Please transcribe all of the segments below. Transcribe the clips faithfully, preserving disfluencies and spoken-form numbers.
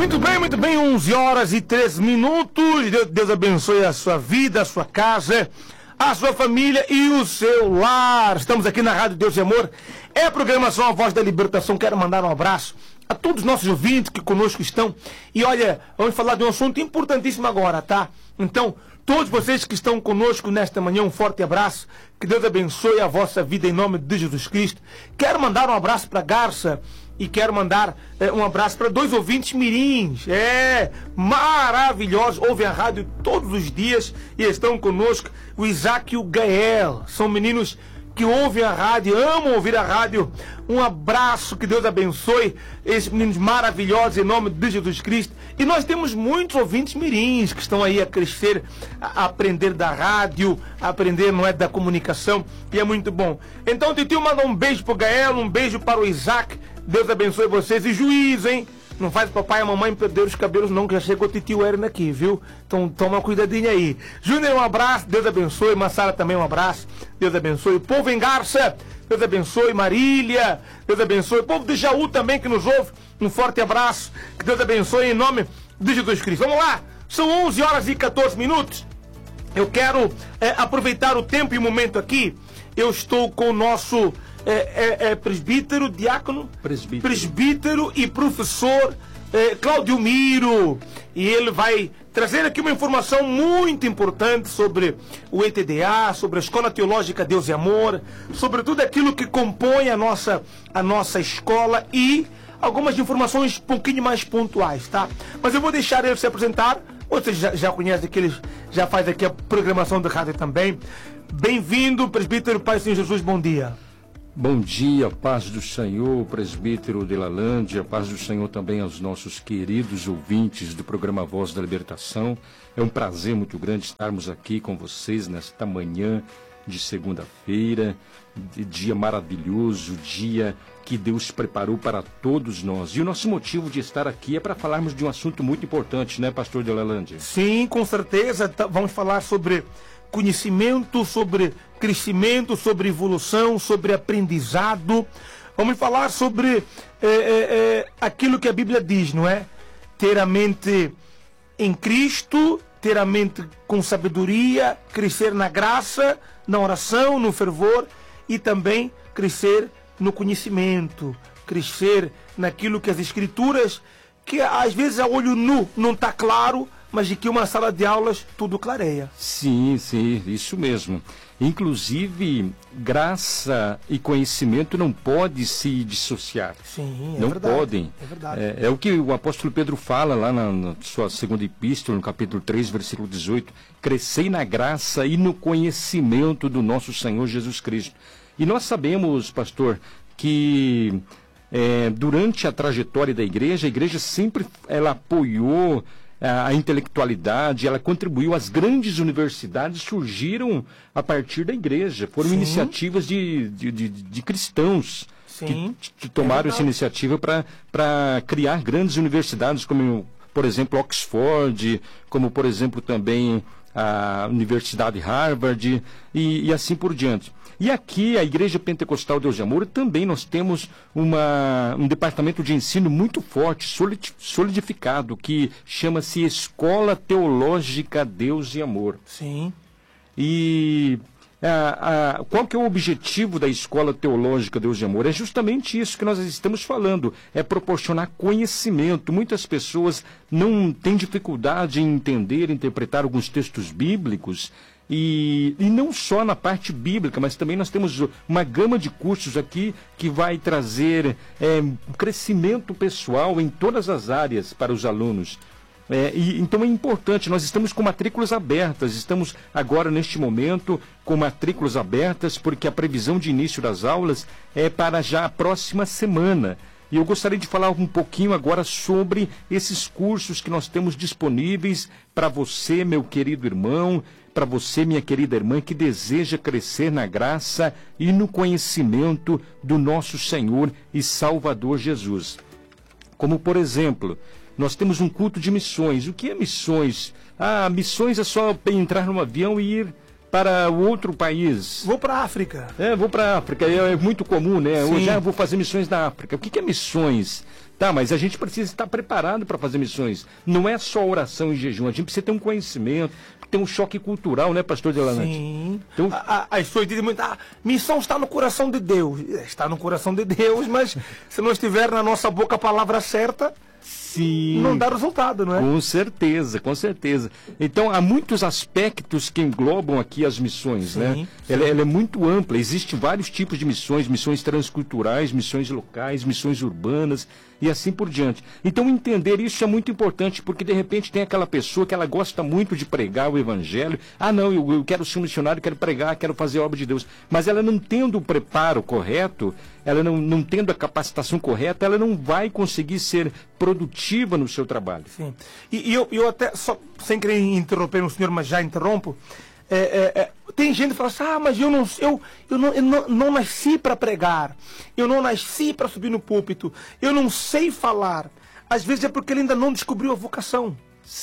Muito bem, muito bem, onze horas e três minutos. Deus, Deus abençoe a sua vida, a sua casa, a sua família e o seu lar. Estamos aqui na Rádio Deus e Amor. É a programação A Voz da Libertação. Quero mandar um abraço a todos os nossos ouvintes que conosco estão. E olha, vamos falar de um assunto importantíssimo agora, tá? Então, todos vocês que estão conosco nesta manhã, um forte abraço. Que Deus abençoe a vossa vida em nome de Jesus Cristo. Quero mandar um abraço para Garça. E quero mandar é, um abraço para dois ouvintes mirins, é, maravilhosos, ouvem a rádio todos os dias e estão conosco, o Isaac e o Gael, são meninos que ouvem a rádio, amam ouvir a rádio. Um abraço, que Deus abençoe esses meninos maravilhosos em nome de Jesus Cristo. E nós temos muitos ouvintes mirins que estão aí a crescer, a aprender da rádio, a aprender, não é, da comunicação, e é muito bom. Então o Titio manda um beijo pro Gael, um beijo para o Isaac. Deus abençoe vocês e juízo, hein? Não faz o papai e a mamãe perder os cabelos não, que já chegou o Titio Erin aqui, viu? Então toma cuidadinho aí. Júnior, um abraço, Deus abençoe. Massara também um abraço, Deus abençoe. O povo em Garça, Deus abençoe. Marília, Deus abençoe. O povo de Jaú também que nos ouve, um forte abraço, que Deus abençoe em nome de Jesus Cristo. Vamos lá, são onze horas e quatorze minutos. Eu quero é, aproveitar o tempo e o momento aqui. Eu estou com o nosso é, é, é, presbítero, diácono, presbítero, presbítero e professor é, Claudio Miro. E ele vai trazer aqui uma informação muito importante sobre o E T D A, sobre a Escola Teológica Deus e Amor, sobre tudo aquilo que compõe a nossa, a nossa escola e algumas informações um pouquinho mais pontuais, tá? Mas eu vou deixar ele se apresentar. Vocês já, já conhecem que ele já faz aqui a programação da rádio também. Bem-vindo, presbítero Pai Senhor Jesus, bom dia. Bom dia, paz do Senhor, presbítero de Lalândia, paz do Senhor também aos nossos queridos ouvintes do programa Voz da Libertação. É um prazer muito grande estarmos aqui com vocês nesta manhã de segunda-feira, de dia maravilhoso, dia que Deus preparou para todos nós. E o nosso motivo de estar aqui é para falarmos de um assunto muito importante, né, pastor de Lalândia? Sim, com certeza. Tá, vamos falar sobre conhecimento, sobre crescimento, sobre evolução, sobre aprendizado. Vamos falar sobre é, é, é, aquilo que a Bíblia diz, não é? Ter a mente em Cristo, ter a mente com sabedoria, crescer na graça, na oração, no fervor e também crescer no conhecimento, crescer naquilo que as Escrituras, que às vezes a olho nu não está claro, mas de que uma sala de aulas tudo clareia. Sim, sim, isso mesmo. Inclusive, graça e conhecimento não podem se dissociar. Sim, é não verdade. podem. É verdade. É, é o que o apóstolo Pedro fala lá na, na sua segunda epístola, no capítulo três, versículo dezoito. Crescei na graça e no conhecimento do nosso Senhor Jesus Cristo. E nós sabemos, pastor, que é, durante a trajetória da igreja, a igreja sempre ela apoiou a intelectualidade, ela contribuiu, as grandes universidades surgiram a partir da igreja, foram Sim. iniciativas de, de, de, de cristãos Sim. que, que tomaram é essa iniciativa para criar grandes universidades, como, por exemplo, Oxford, como, por exemplo, também a Universidade Harvard e, e assim por diante. E aqui, a Igreja Pentecostal Deus de Amor, também nós temos uma, um departamento de ensino muito forte, solidificado, que chama-se Escola Teológica Deus e Amor. Sim. E a, a, qual que é o objetivo da Escola Teológica Deus de Amor? É justamente isso que nós estamos falando, é proporcionar conhecimento. Muitas pessoas não têm dificuldade em entender, interpretar alguns textos bíblicos, E, e não só na parte bíblica, mas também nós temos uma gama de cursos aqui que vai trazer é, crescimento pessoal em todas as áreas para os alunos. É, e, então é importante, nós estamos com matrículas abertas, estamos agora neste momento com matrículas abertas, porque a previsão de início das aulas é para já a próxima semana. E eu gostaria de falar um pouquinho agora sobre esses cursos que nós temos disponíveis para você, meu querido irmão, para você, minha querida irmã, que deseja crescer na graça e no conhecimento do nosso Senhor e Salvador Jesus. Como, por exemplo, nós temos um culto de missões. O que é missões? Ah, missões é só entrar num avião e ir para o outro país. Vou para a África. É, vou para a África. É, é muito comum, né? Sim. Eu já vou fazer missões na África. O que, que é missões? Tá, mas a gente precisa estar preparado para fazer missões. Não é só oração e jejum, a gente precisa ter um conhecimento, ter um choque cultural, né, pastor Delalante? Sim. Então, a, a, as pessoas dizem muito, ah, missão está no coração de Deus. Está no coração de Deus, mas se não estiver na nossa boca a palavra certa, sim, não dá resultado, não é? Com certeza, com certeza. Então, há muitos aspectos que englobam aqui as missões, sim, né? Sim. Ela, ela é muito ampla, existem vários tipos de missões, missões transculturais, missões locais, missões urbanas e assim por diante. Então, entender isso é muito importante, porque de repente tem aquela pessoa que ela gosta muito de pregar o evangelho. Ah, não, eu, eu quero ser um missionário, quero pregar, quero fazer a obra de Deus. Mas ela não tendo o preparo correto, ela não, não tendo a capacitação correta, ela não vai conseguir ser produtiva no seu trabalho. Sim. E, e eu, eu até, só, sem querer interromper o senhor, mas já interrompo, é, é, é, tem gente que fala assim, ah, mas eu não, eu, eu não, eu não, não nasci para pregar, eu não nasci para subir no púlpito, eu não sei falar. Às vezes é porque ele ainda não descobriu a vocação.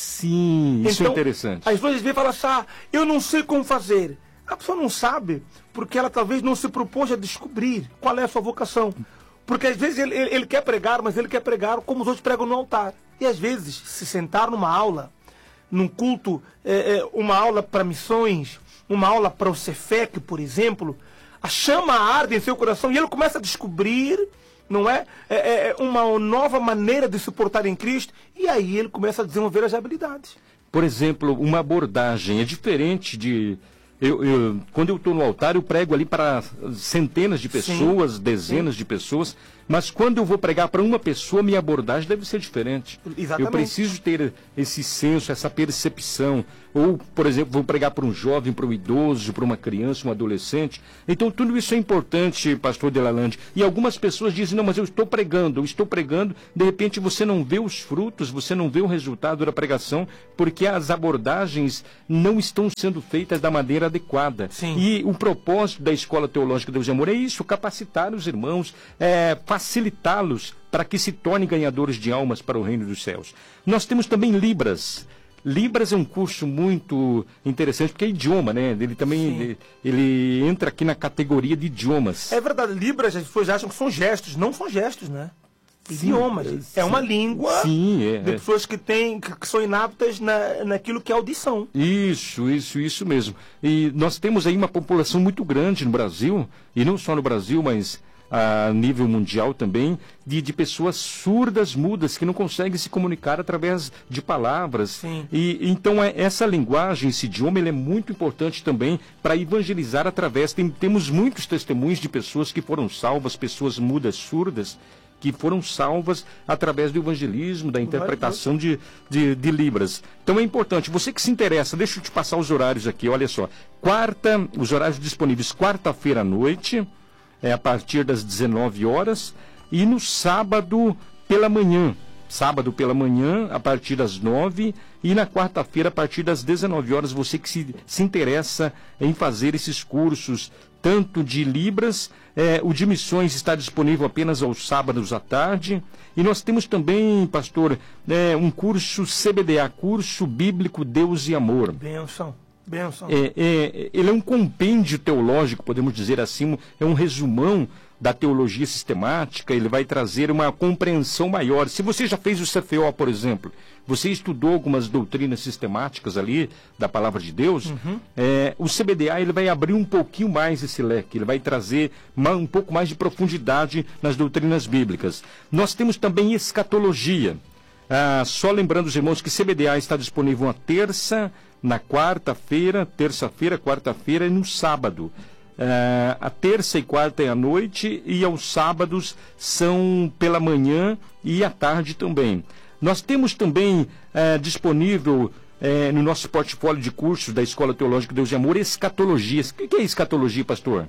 Sim, isso então, é interessante. Às vezes vem falar assim, ah, eu não sei como fazer. A pessoa não sabe, porque ela talvez não se propôs a descobrir qual é a sua vocação. Porque às vezes ele, ele, ele quer pregar, mas ele quer pregar como os outros pregam no altar. E às vezes, se sentar numa aula, num culto, é, é, uma aula para missões, uma aula para o Cefec, por exemplo, a chama arde em seu coração e ele começa a descobrir, não é? É, é uma nova maneira de se portar em Cristo, e aí ele começa a desenvolver as habilidades. Por exemplo, uma abordagem é diferente de... Eu, eu, quando eu estou no altar, eu prego ali para centenas de pessoas, sim, dezenas sim. de pessoas, mas quando eu vou pregar para uma pessoa, minha abordagem deve ser diferente. Exatamente. Eu preciso ter esse senso, essa percepção. Ou, por exemplo, vou pregar para um jovem, para um idoso, para uma criança, um adolescente. Então, tudo isso é importante, pastor Delalande. E algumas pessoas dizem, não, mas eu estou pregando, eu estou pregando. De repente, você não vê os frutos, você não vê o resultado da pregação, porque as abordagens não estão sendo feitas da maneira adequada. Sim. E o propósito da Escola Teológica Deus e Amor é isso, capacitar os irmãos, é, facilitá-los para que se tornem ganhadores de almas para o reino dos céus. Nós temos também Libras. Libras é um curso muito interessante, porque é idioma, né? Ele também ele, ele entra aqui na categoria de idiomas. É verdade, Libras, as pessoas acham que são gestos, não são gestos, né? Idiomas. Sim, é uma língua sim, é, de pessoas que, têm, que, que são inaptas na, naquilo que é audição. Isso, isso, isso mesmo. E nós temos aí uma população muito grande no Brasil, e não só no Brasil, mas a nível mundial também, de, de pessoas surdas, mudas, que não conseguem se comunicar através de palavras. Sim. E então é, essa linguagem, esse idioma, ele é muito importante também para evangelizar através. Tem, temos muitos testemunhos de pessoas que foram salvas, pessoas mudas, surdas, que foram salvas através do evangelismo, da interpretação de, de, de Libras. Então é importante, você que se interessa, deixa eu te passar os horários aqui, olha só. Quarta, os horários disponíveis quarta-feira à noite, é a partir das dezenove horas, e no sábado pela manhã. Sábado pela manhã, a partir das nove, e na quarta-feira, a partir das dezenove horas, você que se, se interessa em fazer esses cursos, tanto de Libras, é, o de missões está disponível apenas aos sábados à tarde, e nós temos também, pastor, é, um curso C B D A, Curso Bíblico Deus e Amor. Benção. Benção. É, é, ele é um compêndio teológico, podemos dizer assim, é um resumão da teologia sistemática, ele vai trazer uma compreensão maior. Se você já fez o C F O, por exemplo, você estudou algumas doutrinas sistemáticas ali da Palavra de Deus, uhum. é, o C B D A ele vai abrir um pouquinho mais esse leque, ele vai trazer uma, um pouco mais de profundidade nas doutrinas bíblicas. Nós temos também escatologia. Ah, só lembrando os irmãos que C B D A está disponível na terça, na quarta-feira, terça-feira, quarta-feira e no sábado. Uh, a terça e quarta é à noite e aos sábados são pela manhã e à tarde também. Nós temos também uh, disponível uh, no nosso portfólio de cursos da Escola Teológica Deus e Amor escatologia. O que é escatologia, pastor?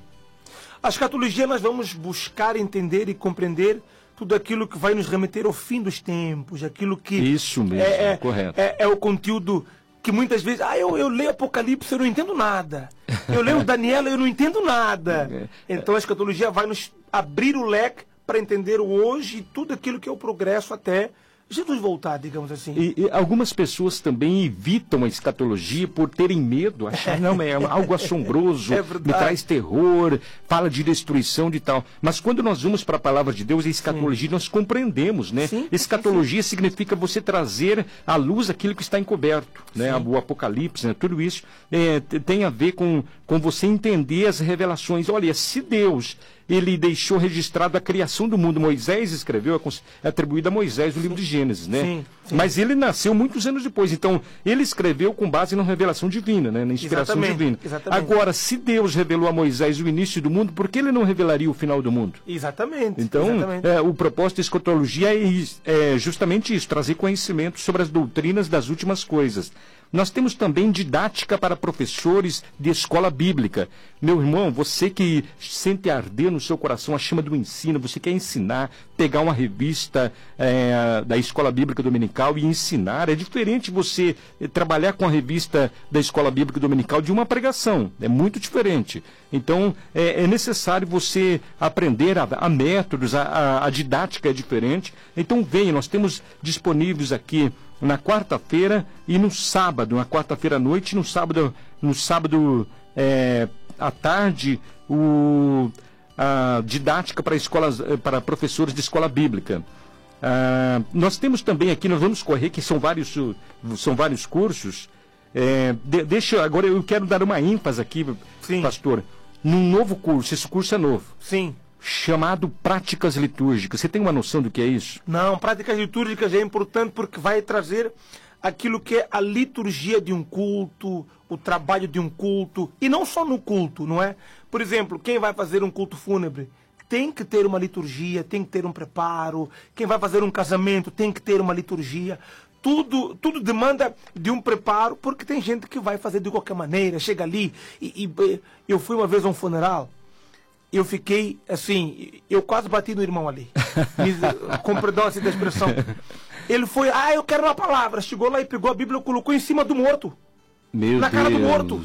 A escatologia nós vamos buscar entender e compreender tudo aquilo que vai nos remeter ao fim dos tempos, aquilo que... Isso mesmo, é, é, correto. É, é o conteúdo... que muitas vezes, ah, eu, eu leio Apocalipse, eu não entendo nada. Eu leio Daniel, eu não entendo nada. Então a escatologia vai nos abrir o leque para entender o hoje e tudo aquilo que é o progresso até Jesus voltar, digamos assim. E, e algumas pessoas também evitam a escatologia por terem medo, achar, não, é algo assombroso, É me traz terror, fala de destruição de tal. Mas quando nós vamos para a palavra de Deus, a escatologia, sim, nós compreendemos, né? Sim, escatologia sim, sim. significa você trazer à luz aquilo que está encoberto, né? O Apocalipse, né? Tudo isso é, tem a ver com, com você entender as revelações. Olha, se Deus... ele deixou registrado a criação do mundo. Moisés escreveu, é atribuído a Moisés o livro de Gênesis, né? Sim, sim. Mas ele nasceu muitos anos depois. Então, ele escreveu com base na revelação divina, né? Na inspiração exatamente, divina. Exatamente. Agora, se Deus revelou a Moisés o início do mundo, por que ele não revelaria o final do mundo? Exatamente. Então, exatamente. É, o propósito da escatologia é, é justamente isso, trazer conhecimento sobre as doutrinas das últimas coisas. Nós temos também didática para professores de escola bíblica. Meu irmão, você que sente arder no seu coração a chama do ensino, você quer ensinar, pegar uma revista é, da Escola Bíblica Dominical e ensinar. É diferente você trabalhar com a revista da Escola Bíblica Dominical de uma pregação. É muito diferente. Então, é, é necessário você aprender a, a métodos, a, a, a didática é diferente. Então, venha, nós temos disponíveis aqui na quarta-feira e no sábado, na quarta-feira à noite e no sábado, no sábado é, à tarde, o, a didática para, escolas, para professores de escola bíblica. Ah, nós temos também aqui, nós vamos correr, que são vários, são vários cursos. É, de, deixa, agora eu quero dar uma ênfase aqui, sim, pastor, num novo curso, esse curso é novo. Sim. Chamado Práticas Litúrgicas. Você tem uma noção do que é isso? Não, Práticas Litúrgicas é importante porque vai trazer aquilo que é a liturgia de um culto, o trabalho de um culto, e não só no culto, não é? Por exemplo, quem vai fazer um culto fúnebre tem que ter uma liturgia, tem que ter um preparo. Quem vai fazer um casamento tem que ter uma liturgia. Tudo, tudo demanda de um preparo, porque tem gente que vai fazer de qualquer maneira, chega ali e, e eu fui uma vez a um funeral. Eu fiquei, assim, eu quase bati no irmão ali. Com perdão assim da expressão. Ele foi, ah, eu quero uma palavra. Chegou lá e pegou a Bíblia e colocou em cima do morto. Meu na cara Deus. do morto.